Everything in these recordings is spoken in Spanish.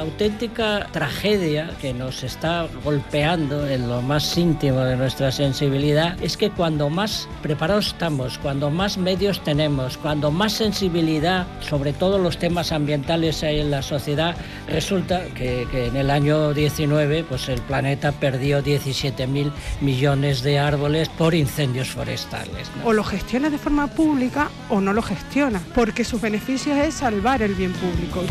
La auténtica tragedia que nos está golpeando en lo más íntimo de nuestra sensibilidad es que cuando más preparados estamos, cuando más medios tenemos, cuando más sensibilidad sobre todos los temas ambientales hay en la sociedad, resulta que en el año 19 pues el planeta perdió 17.000 millones de árboles por incendios forestales, ¿no? O lo gestiona de forma pública o no lo gestiona, porque sus beneficios es salvar el bien público.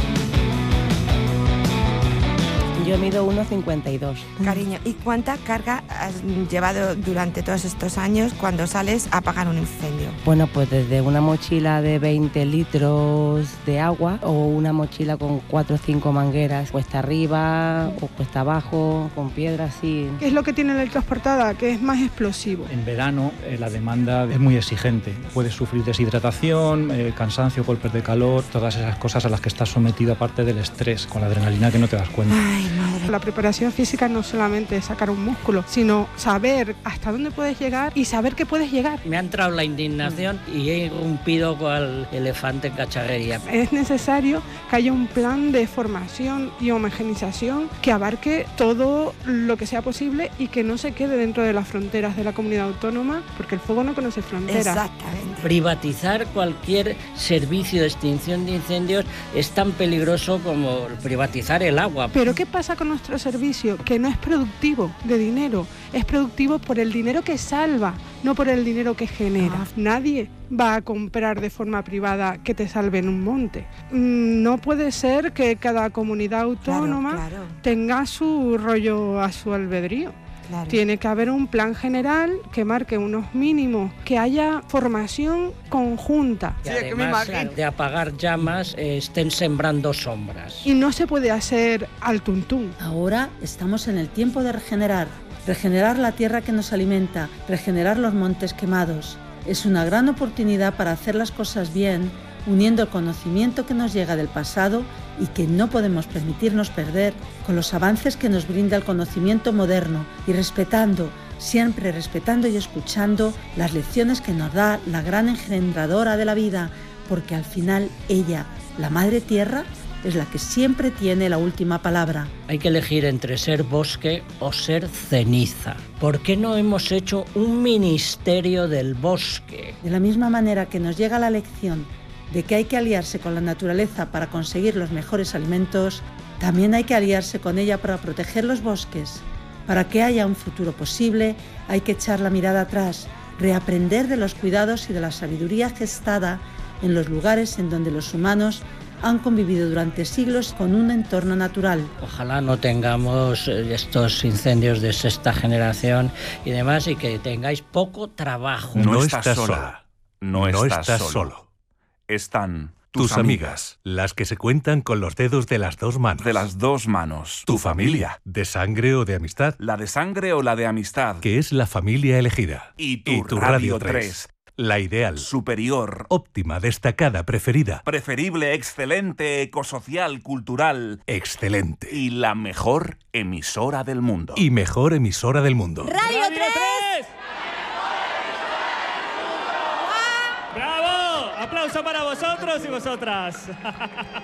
Yo mido 1,52. Cariño, ¿y cuánta carga has llevado durante todos estos años cuando sales a apagar un incendio? Bueno, pues desde una mochila de 20 litros de agua o una mochila con 4 o 5 mangueras, cuesta arriba o cuesta abajo, con piedras, sí. ¿Qué es lo que tiene la transportada? Que es más explosivo. En verano la demanda es muy exigente. Puedes sufrir deshidratación, cansancio, golpes de calor, todas esas cosas a las que estás sometido aparte del estrés, con la adrenalina que no te das cuenta. Ay, madre. La preparación física no solamente es sacar un músculo, sino saber hasta dónde puedes llegar y saber que puedes llegar. Me ha entrado la indignación y he irrumpido cual elefante en cacharrería. Es necesario que haya un plan de formación y homogeneización que abarque todo lo que sea posible y que no se quede dentro de las fronteras de la comunidad autónoma, porque el fuego no conoce fronteras. Exactamente. Privatizar cualquier servicio de extinción de incendios es tan peligroso como privatizar el agua. Pero ¿qué pasa con nuestro servicio? Que no es productivo de dinero, es productivo por el dinero que salva, no por el dinero que genera. Nadie va a comprar de forma privada que te salven un monte. No puede ser que cada comunidad autónoma Claro. tenga su rollo a su albedrío. Claro. Tiene que haber un plan general que marque unos mínimos, que haya formación conjunta. Y además de apagar llamas, estén sembrando sombras. Y no se puede hacer al tuntún. Ahora estamos en el tiempo de regenerar la tierra que nos alimenta, regenerar los montes quemados. Es una gran oportunidad para hacer las cosas bien, uniendo el conocimiento que nos llega del pasado y que no podemos permitirnos perder con los avances que nos brinda el conocimiento moderno y siempre respetando y escuchando las lecciones que nos da la gran engendradora de la vida, porque al final ella, la Madre Tierra, es la que siempre tiene la última palabra. Hay que elegir entre ser bosque o ser ceniza. ¿Por qué no hemos hecho un ministerio del bosque? De la misma manera que nos llega la lección de que hay que aliarse con la naturaleza para conseguir los mejores alimentos, también hay que aliarse con ella para proteger los bosques. Para que haya un futuro posible, hay que echar la mirada atrás, reaprender de los cuidados y de la sabiduría gestada en los lugares en donde los humanos han convivido durante siglos con un entorno natural. Ojalá no tengamos estos incendios de sexta generación y demás, y que tengáis poco trabajo. No estás sola. No estás solo. Están tus amigas, las que se cuentan con los dedos de las dos manos. de las dos manos. Tu familia, de sangre o de amistad, La de sangre o la de amistad. que es la familia elegida. Y tu Radio 3. La ideal, Superior. óptima, destacada, preferida, Preferible, excelente, ecosocial, cultural. excelente Y la mejor emisora del mundo. y mejor emisora del mundo. ¡Radio 3! ¡Bravo! ¡Aplauso para vosotros y vosotras!